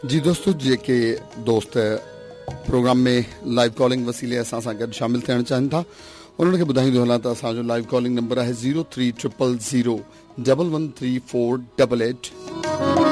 जी दोस्तों, जेके दोस्त प्रोग्राम में लाइव कॉलिंग वसीले असां सां गॾु शामिल थियणु चाहिनि था, उन्हनि खे ॿुधाईंदो हलां त असांजो लाइव कॉलिंग नंबर आहे 0300011348।